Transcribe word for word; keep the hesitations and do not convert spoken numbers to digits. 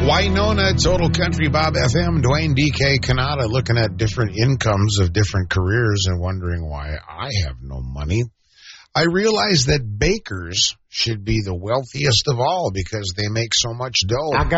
Winona, Total Country, Bob F M, Dwayne D K Kanata, looking at different incomes of different careers and wondering why I have no money. I realize that bakers should be the wealthiest of all because they make so much dough.